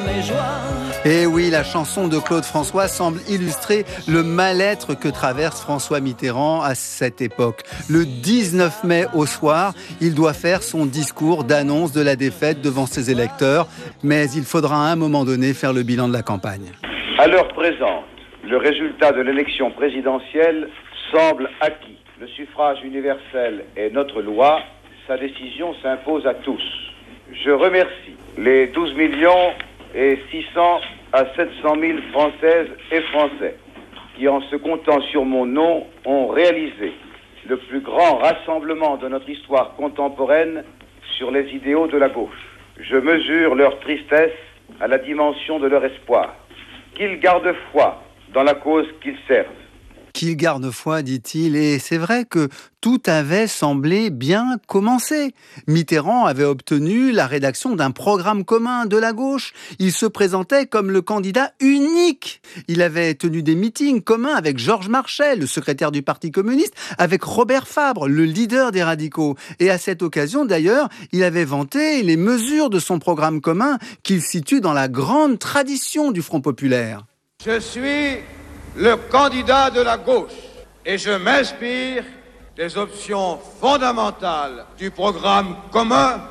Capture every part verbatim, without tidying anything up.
mes joies. Et oui, la chanson de Claude François semble illustrer le mal-être que traverse François Mitterrand à cette époque. Le dix-neuf mai au soir, il doit faire son discours d'annonce de la défaite devant ses électeurs, mais il faudra à un moment donné faire le bilan de la campagne. À l'heure présente, le résultat de l'élection présidentielle semble acquis. Le suffrage universel est notre loi, sa décision s'impose à tous. Je remercie les douze millions et six cents à sept cent mille Françaises et Français qui, en se comptant sur mon nom, ont réalisé le plus grand rassemblement de notre histoire contemporaine sur les idéaux de la gauche. Je mesure leur tristesse à la dimension de leur espoir. Qu'ils gardent foi dans la cause qu'ils servent. Qu'il garde foi, dit-il, et c'est vrai que tout avait semblé bien commencer. Mitterrand avait obtenu la rédaction d'un programme commun de la gauche. Il se présentait comme le candidat unique. Il avait tenu des meetings communs avec Georges Marchais, le secrétaire du Parti communiste, avec Robert Fabre, le leader des radicaux. Et à cette occasion, d'ailleurs, il avait vanté les mesures de son programme commun qu'il situe dans la grande tradition du Front populaire. Je suis le candidat de la gauche et je m'inspire des options fondamentales du programme commun.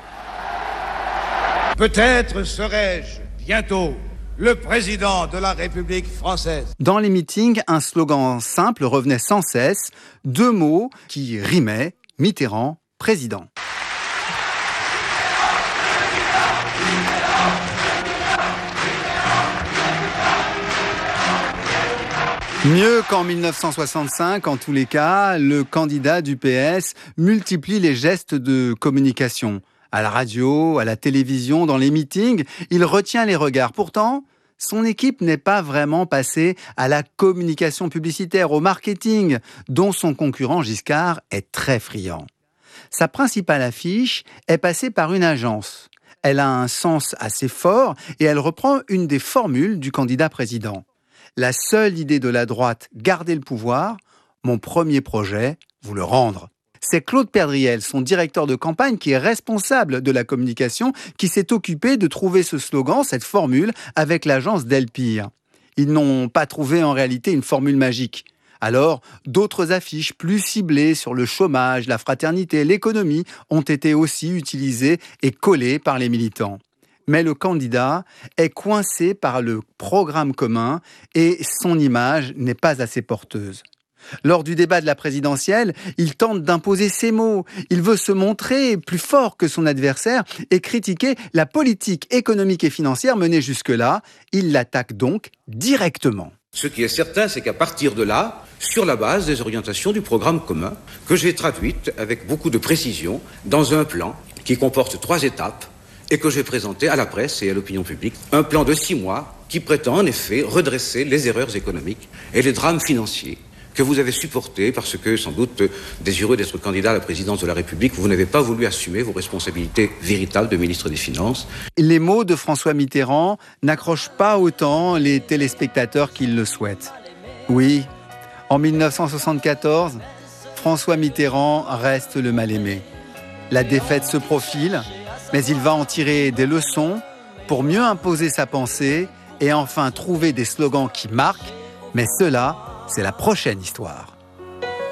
Peut-être serai-je bientôt le président de la République française. Dans les meetings, un slogan simple revenait sans cesse, deux mots qui rimaient, Mitterrand, président. Mieux qu'en mille neuf cent soixante-cinq, en tous les cas, le candidat du P S multiplie les gestes de communication. À la radio, à la télévision, dans les meetings, il retient les regards. Pourtant, son équipe n'est pas vraiment passée à la communication publicitaire, au marketing, dont son concurrent Giscard est très friand. Sa principale affiche est passée par une agence. Elle a un sens assez fort et elle reprend une des formules du candidat président. La seule idée de la droite, garder le pouvoir, mon premier projet, vous le rendre. C'est Claude Perdriel, son directeur de campagne, qui est responsable de la communication, qui s'est occupé de trouver ce slogan, cette formule, avec l'agence Delpire. Ils n'ont pas trouvé en réalité une formule magique. Alors, d'autres affiches plus ciblées sur le chômage, la fraternité, l'économie ont été aussi utilisées et collées par les militants. Mais le candidat est coincé par le programme commun et son image n'est pas assez porteuse. Lors du débat de la présidentielle, il tente d'imposer ses mots. Il veut se montrer plus fort que son adversaire et critiquer la politique économique et financière menée jusque-là. Il l'attaque donc directement. Ce qui est certain, c'est qu'à partir de là, sur la base des orientations du programme commun, que j'ai traduite avec beaucoup de précision dans un plan qui comporte trois étapes, et que j'ai présenté à la presse et à l'opinion publique. Un plan de six mois qui prétend en effet redresser les erreurs économiques et les drames financiers que vous avez supportés parce que, sans doute, désireux d'être candidat à la présidence de la République, vous n'avez pas voulu assumer vos responsabilités véritables de ministre des Finances. Les mots de François Mitterrand n'accrochent pas autant les téléspectateurs qu'ils le souhaitent. Oui, en mille neuf cent soixante-quatorze, François Mitterrand reste le mal-aimé. La défaite se profile, mais il va en tirer des leçons pour mieux imposer sa pensée et enfin trouver des slogans qui marquent. Mais cela, c'est la prochaine histoire.